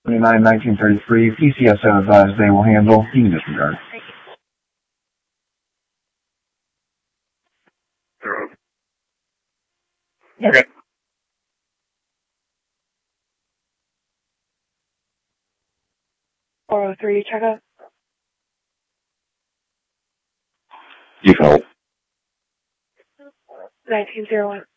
29-1933. PCSO advised they will handle. You can disregard. Okay. .403, check out. You can hold. 1901.